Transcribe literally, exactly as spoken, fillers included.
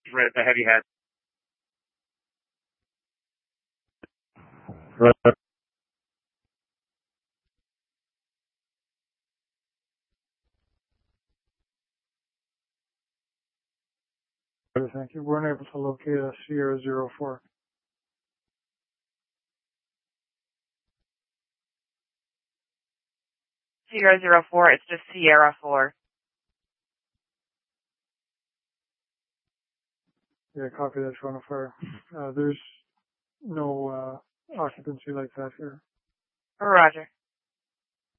Right at the heavy head. Right. Thank you. We're unable to locate a Sierra zero four. Sierra zero four, it's just Sierra four. Yeah, copy that, Toronto Fire. Uh, there's no uh, occupancy like that here. Roger.